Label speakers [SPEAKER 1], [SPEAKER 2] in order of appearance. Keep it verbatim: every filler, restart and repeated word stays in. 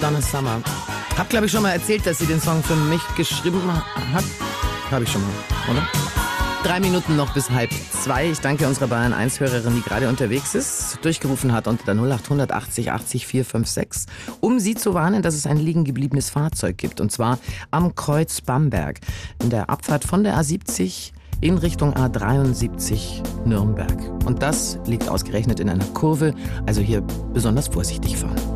[SPEAKER 1] Donna Summer. Hab, glaube ich, schon mal erzählt, dass sie den Song für mich geschrieben hat. Habe ich schon mal, oder? Drei Minuten noch bis halb zwei. Ich danke unserer Bayern eins Hörerin, die gerade unterwegs ist, durchgerufen hat unter der null acht achtzig achtzig vier fünf sechs, um sie zu warnen, dass es ein liegen gebliebenes Fahrzeug gibt. Und zwar am Kreuz Bamberg, in der Abfahrt von der A siebzig in Richtung A dreiundsiebzig Nürnberg. Und das liegt ausgerechnet in einer Kurve, also hier besonders vorsichtig fahren.